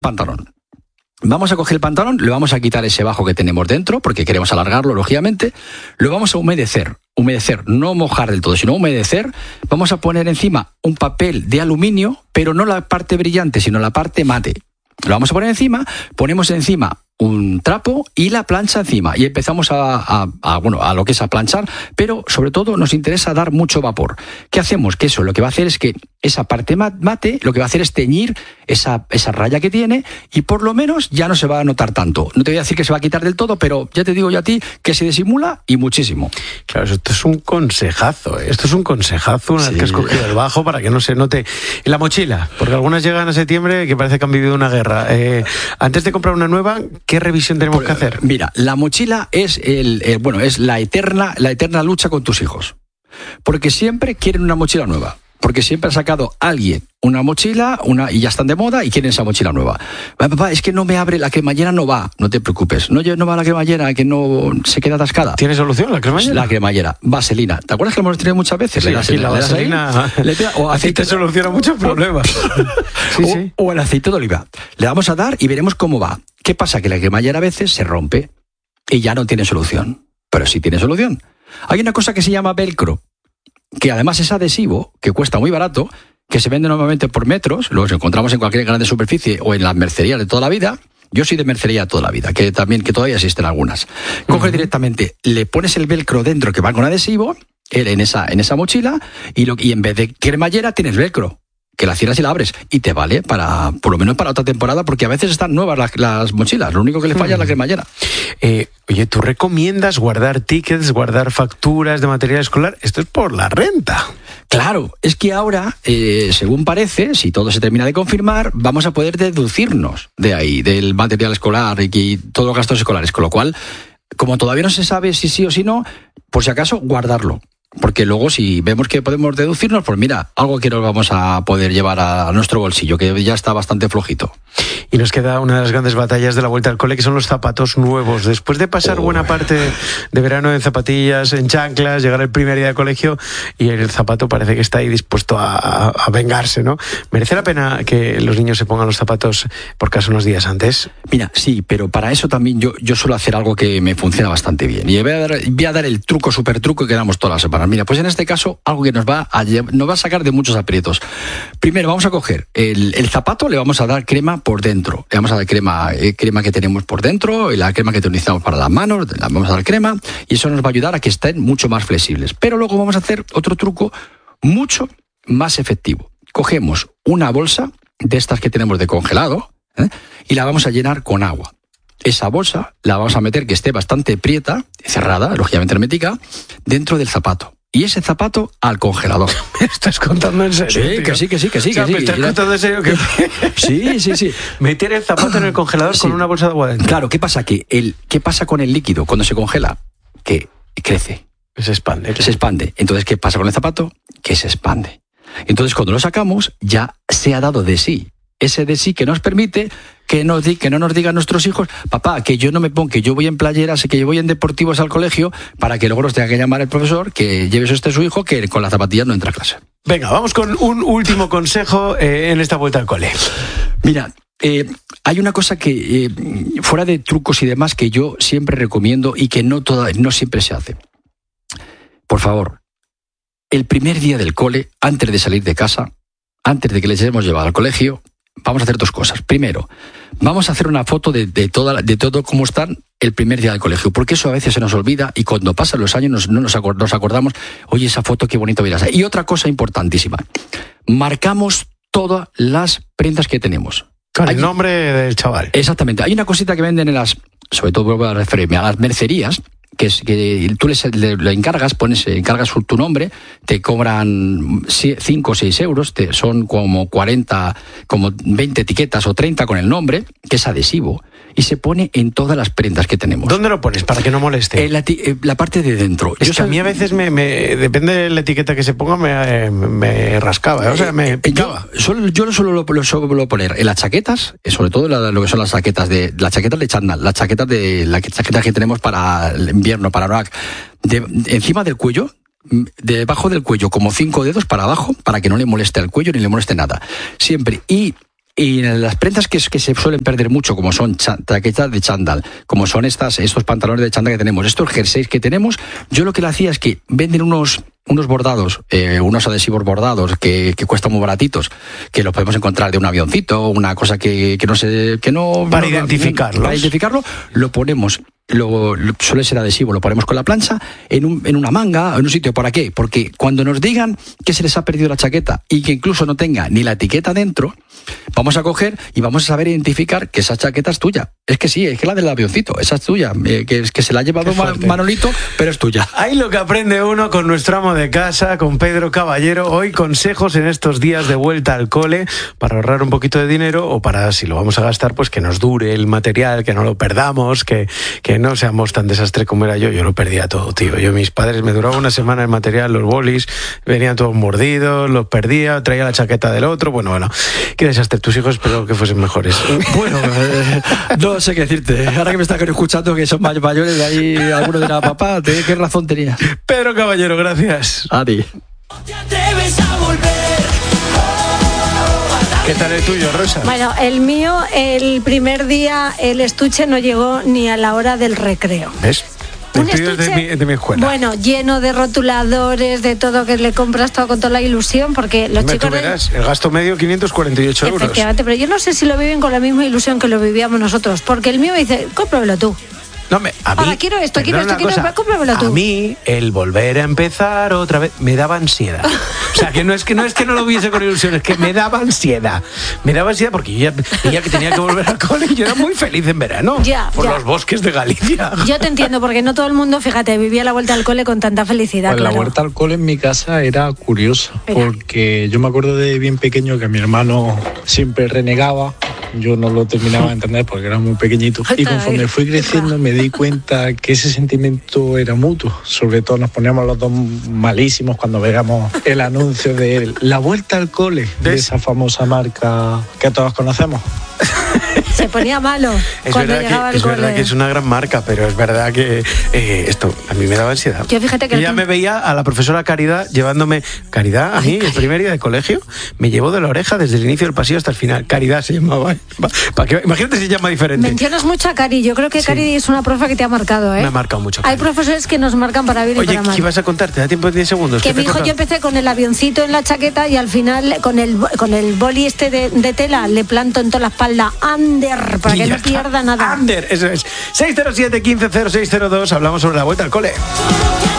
pantalón. Vamos a coger el pantalón, le vamos a quitar ese bajo que tenemos dentro, porque queremos alargarlo, lógicamente. Lo vamos a humedecer, no mojar del todo, sino humedecer. Vamos a poner encima un papel de aluminio, pero no la parte brillante, sino la parte mate. Lo vamos a poner encima, ponemos encima un trapo y la plancha encima y empezamos a lo que es a planchar, pero sobre todo nos interesa dar mucho vapor. ¿Qué hacemos? Que eso lo que va a hacer es que esa parte mate lo que va a hacer es teñir esa raya que tiene y por lo menos ya no se va a notar tanto. No te voy a decir que se va a quitar del todo, pero ya te digo yo a ti que se disimula y muchísimo. Claro, esto es un consejazo, una vez que has cogido el bajo para que no se note. Y la mochila, porque algunas llegan a septiembre que parece que han vivido una guerra. Antes de comprar una nueva, ¿qué revisión tenemos que hacer? Mira, la mochila es es la eterna lucha con tus hijos. Porque siempre quieren una mochila nueva. Porque siempre ha sacado alguien una mochila y ya están de moda y quieren esa mochila nueva. Papá, es que no me abre, la cremallera no va. No te preocupes. No va la cremallera, que no se queda atascada. ¿Tiene solución la cremallera? La cremallera. Vaselina. ¿Te acuerdas que lo hemos tenido muchas veces? Sí, la vaselina. O aceite soluciona muchos problemas. O el aceite de oliva. Le vamos a dar y veremos cómo va. ¿Qué pasa? Que la cremallera a veces se rompe y ya no tiene solución. Pero sí tiene solución. Hay una cosa que se llama velcro, que además es adhesivo, que cuesta muy barato, que se vende normalmente por metros, los encontramos en cualquier grande superficie o en las mercerías de toda la vida. Yo soy de mercería toda la vida, que todavía existen algunas. Coges directamente, le pones el velcro dentro que va con adhesivo, en esa mochila, y en vez de cremallera tienes velcro, que la cierras y la abres, y te vale por lo menos para otra temporada, porque a veces están nuevas las mochilas, lo único que le falla es la cremallera. Oye, ¿tú recomiendas guardar tickets, guardar facturas de material escolar? Esto es por la renta. Claro, es que ahora, según parece, si todo se termina de confirmar, vamos a poder deducirnos de ahí, del material escolar y todos los gastos escolares, con lo cual, como todavía no se sabe si sí o si no, por si acaso, guardarlo. Porque luego si vemos que podemos deducirnos, pues mira, algo que nos vamos a poder llevar a nuestro bolsillo, que ya está bastante flojito. Y nos queda una de las grandes batallas de la vuelta al cole, que son los zapatos nuevos. Después de pasar buena parte de verano en zapatillas, en chanclas, llegar el primer día de colegio y el zapato parece que está ahí dispuesto a vengarse, ¿no? ¿Merece la pena que los niños se pongan los zapatos por caso unos días antes? Mira, sí, pero para eso también yo suelo hacer algo que me funciona bastante bien. Y voy a dar el super truco que damos todas las semanas. Mira, pues en este caso, algo que nos va a sacar de muchos aprietos. Primero, vamos a coger el zapato, le vamos a dar crema por dentro. Le vamos a dar crema que tenemos por dentro, y la crema que utilizamos para las manos, le vamos a dar crema, y eso nos va a ayudar a que estén mucho más flexibles. Pero luego vamos a hacer otro truco mucho más efectivo. Cogemos una bolsa de estas que tenemos de congelado, y la vamos a llenar con agua. Esa bolsa la vamos a meter, que esté bastante prieta, cerrada, lógicamente hermética, dentro del zapato. Y ese zapato al congelador. ¿Me estás contando en serio? Sí, tío? que sí. ¿Me estás contando en serio? Sí. Meter el zapato en el congelador con una bolsa de agua dentro. Claro, ¿qué pasa? ¿Qué pasa con el líquido cuando se congela? Que crece. Se expande. Se expande. Entonces, ¿qué pasa con el zapato? Que se expande. Entonces, cuando lo sacamos, ya se ha dado de sí. Ese de sí que nos permite que no nos digan nuestros hijos, papá, que yo no me pongo, que yo voy en playeras, que yo voy en deportivos al colegio, para que luego nos tenga que llamar el profesor, que lleve su hijo, que con las zapatillas no entra a clase. Venga, vamos con un último consejo en esta vuelta al cole. Mira, hay una cosa que, fuera de trucos y demás, que yo siempre recomiendo y que no siempre se hace. Por favor, el primer día del cole, antes de salir de casa, antes de que les hayamos llevado al colegio, vamos a hacer dos cosas. Primero, vamos a hacer una foto de todo cómo están el primer día del colegio, porque eso a veces se nos olvida y cuando pasan los años nos acordamos, oye, esa foto qué bonito verás. Y otra cosa importantísima, marcamos todas las prendas que tenemos. Con el nombre del chaval. Exactamente. Hay una cosita que venden sobre todo vuelvo a referirme a las mercerías, que tú le encargas, encargas tu nombre, te cobran 5 o 6 euros, son como 20 etiquetas o 30 con el nombre, que es adhesivo, y se pone en todas las prendas que tenemos. ¿Dónde lo pones para que no moleste? La parte de dentro. A mí a veces depende de la etiqueta que se ponga, me rascaba, o sea, me picaba. Yo lo suelo poner en las chaquetas, sobre todo lo que son las chaquetas de chándal, las chaquetas que tenemos para el invierno, para Noac, encima del cuello, debajo del cuello, como 5 dedos para abajo, para que no le moleste al cuello ni le moleste nada. Siempre. Y Y las prendas que se suelen perder mucho, como son chaquetas de chándal, como son estos pantalones de chándal que tenemos, estos jerseys que tenemos, yo lo que le hacía es que venden unos bordados, unos adhesivos bordados que cuestan muy baratitos, que los podemos encontrar de un avioncito, una cosa que no sé, que no... Para identificarlos. Para identificarlo, lo ponemos... suele ser adhesivo, lo ponemos con la plancha en una manga, en un sitio. ¿Para qué? Porque cuando nos digan que se les ha perdido la chaqueta y que incluso no tenga ni la etiqueta dentro, vamos a coger y vamos a saber identificar que esa chaqueta es tuya. Es que sí, es que la del avioncito, esa es tuya, que se la ha llevado Manolito, pero es tuya. Ahí lo que aprende uno con nuestro amo de casa, con Pedro Caballero. Hoy consejos en estos días de vuelta al cole para ahorrar un poquito de dinero, o para, si lo vamos a gastar, pues que nos dure el material, que no lo perdamos, que no seamos tan desastre como era yo. Yo lo perdía todo, tío. Mis padres, me duraba una semana el material, los bolis venían todos mordidos, los perdía, traía la chaqueta del otro. Bueno, qué desastre. Tus hijos espero que fuesen mejores. Bueno, no sé qué decirte. Ahora que me están escuchando, que son mayores, de ahí alguno dirá, papá, ¿qué razón tenía? Pedro Caballero, gracias. A ti. ¿Qué tal el tuyo, Rosa? Bueno, el mío, el primer día, el estuche no llegó ni a la hora del recreo. ¿Ves? El tuyo es de mi escuela. Bueno, lleno de rotuladores, de todo, que le compras todo con toda la ilusión, porque los chicos... Tú verás, el gasto medio 548 euros. Efectivamente, pero yo no sé si lo viven con la misma ilusión que lo vivíamos nosotros, porque el mío me dice, cómpramelo tú. No, ahora quiero esto, cómpramelo tú. A mí, el volver a empezar otra vez me daba ansiedad. O sea, que no es que no lo viese con ilusión, es que me daba ansiedad. Me daba ansiedad porque yo ya que tenía que volver al cole, yo era muy feliz en verano. Por los bosques de Galicia. Yo te entiendo, porque no todo el mundo, fíjate, vivía la vuelta al cole con tanta felicidad. Pues claro. La vuelta al cole en mi casa era curiosa, porque yo me acuerdo de bien pequeño que mi hermano siempre renegaba. Yo no lo terminaba de entender porque era muy pequeñito. Y conforme fui creciendo me di cuenta que ese sentimiento era mutuo. Sobre todo nos poníamos los dos malísimos cuando veíamos el anuncio de la vuelta al cole, de esa famosa marca que todos conocemos. Se ponía malo cuando llegaba al cole. Es verdad que es una gran marca, pero es verdad que esto a mí me daba ansiedad. Yo fíjate que ya me veía a la profesora Caridad llevándome... Caridad, a mí, el primer día de colegio, me llevó de la oreja desde el inicio del pasillo hasta el final. Caridad se llamaba. Imagínate si se llama diferente. Mencionas mucho a Cari. Yo creo que Cari es una profe que te ha marcado, ¿eh? Me ha marcado mucho. Hay profesores que nos marcan para bien y para mal. Oye, ¿qué ibas a contar? ¿Te da tiempo de 10 segundos? Que mi hijo, yo empecé con el avioncito en la chaqueta y al final con el boli de tela le planto en toda la espalda Ander, para que no pierda nada. Ander, eso es. 607-150602, hablamos sobre la vuelta al cole.